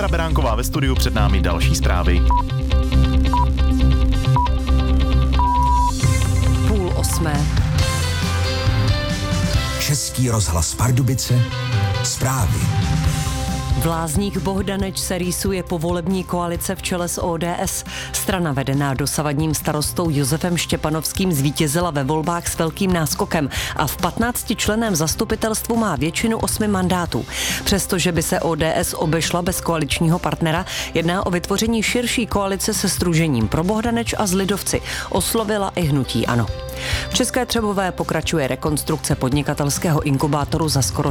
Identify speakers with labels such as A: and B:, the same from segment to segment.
A: Petra Beránková ve studiu, před námi další zprávy.
B: 7:30.
C: Český rozhlas Pardubice, zprávy.
B: V Lázních Bohdaneč se rýsuje povolební koalice v čele s ODS. Strana vedená dosavadním starostou Josefem Štěpanovským zvítězila ve volbách s velkým náskokem a v 15členném zastupitelstvu má většinu 8 mandátů. Přestože by se ODS obešla bez koaličního partnera, jedná o vytvoření širší koalice se sdružením Pro Bohdaneč a s lidovci. Oslovila i hnutí ANO. V České Třebové pokračuje rekonstrukce podnikatelského inkubátoru za skoro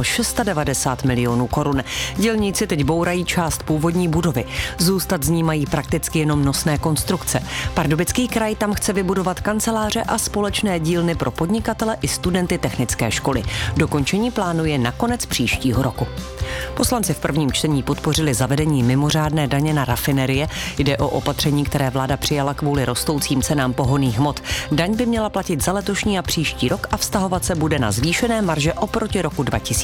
B: 690 milionů korun. Dělníci teď bourají část původní budovy. Zůstat z ní mají prakticky jenom nosné konstrukce. Pardubický kraj tam chce vybudovat kanceláře a společné dílny pro podnikatele i studenty technické školy. Dokončení plánuje na konec příštího roku. Poslanci v prvním čtení podpořili zavedení mimořádné daně na rafinerie. Jde o opatření, které vláda přijala kvůli rostoucím cenám pohonných hmot. Daň by měla platit za letošní a příští rok a vztahovat se bude na zvýšené marže oproti roku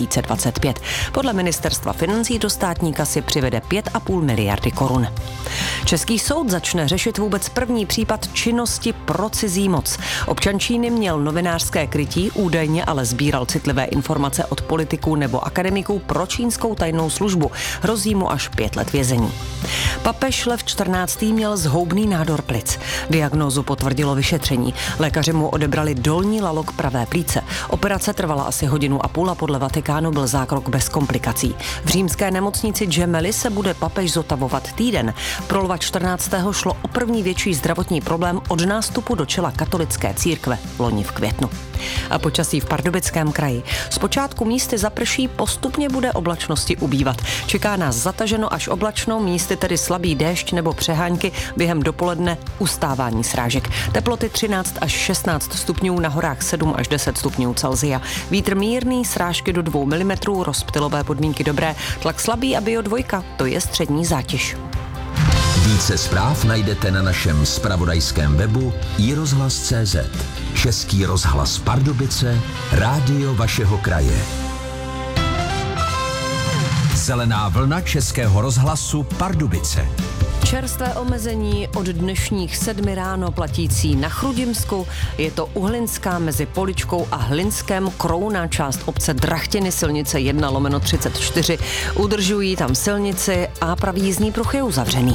B: 2025. Podle ministerstva financí do státní kasy přivede 5,5 miliardy korun. Český soud začne řešit vůbec první případ činnosti pro cizí moc. Občan Číny měl novinářské krytí, údajně ale sbíral citlivé informace od politiků nebo akademiků pro čínskou tajnou službu. Hrozí mu až 5 let vězení. Papež Lev XIV. Měl zhoubný nádor plic. Diagnózu potvrdilo vyšetření. Lékaři mu odebrali dolní lalok pravé plíce. Operace trvala asi 1,5 hodiny a podle Vatikánu byl zákrok bez komplikací. V římské nemocnici Gemelli se bude papež zotavovat týden. Pro Lva XIV. Šlo o první větší zdravotní problém od nástupu do čela katolické církve loni v květnu. A počasí v Pardubickém kraji. Zpočátku místy zaprší, postupně bude oblačnosti ubývat. Čeká nás zataženo až oblačno, místy tedy slabý déšť nebo přehánky, během dopoledne ustávání srážek. Teploty 13 až 16 stupňů, na horách 7 až 10 stupňů Celsia. Vítr mírný, srážky do 2 mm, rozptylové podmínky dobré, tlak slabý a Bio 2, to je střední zátěž.
C: Více zpráv najdete na našem zpravodajském webu iRozhlas.cz. Český rozhlas Pardubice, rádio vašeho kraje. Zelená vlna Českého rozhlasu Pardubice.
B: Čerstvé omezení od dnešních 7 ráno platící na Chrudimsku. Je to Uhlinská mezi Poličkou a Hlinskem, krouná část obce Drachtiny, silnice 1/34. Udržují tam silnici a pravý jízdní pruh je uzavřený.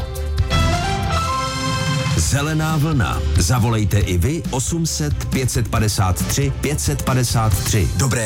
C: Zelená vlna. Zavolejte i vy 800 553 553. Dobré